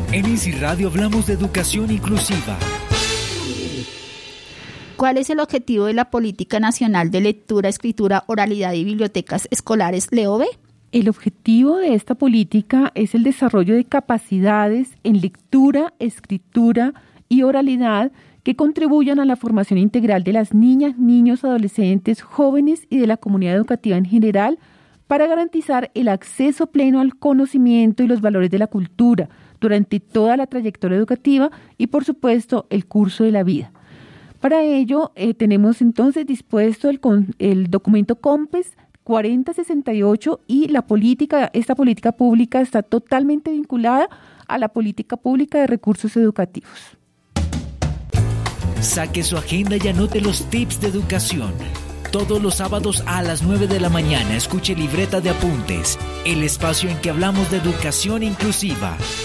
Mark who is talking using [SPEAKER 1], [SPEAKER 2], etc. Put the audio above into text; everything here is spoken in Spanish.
[SPEAKER 1] En Easy Radio hablamos de educación inclusiva.
[SPEAKER 2] ¿Cuál es el objetivo de la Política Nacional de Lectura, Escritura, Oralidad y Bibliotecas Escolares, LEOBE?
[SPEAKER 3] El objetivo de esta política es el desarrollo de capacidades en lectura, escritura y oralidad que contribuyan a la formación integral de las niñas, niños, adolescentes, jóvenes y de la comunidad educativa en general para garantizar el acceso pleno al conocimiento y los valores de la cultura durante toda la trayectoria educativa y, por supuesto, el curso de la vida. Para ello, tenemos entonces dispuesto el documento COMPES 4068 y esta política pública está totalmente vinculada a la política pública de recursos educativos.
[SPEAKER 1] Saque su agenda y anote los tips de educación. Todos los sábados a las 9 de la mañana escuche Libreta de Apuntes, el espacio en que hablamos de educación inclusiva.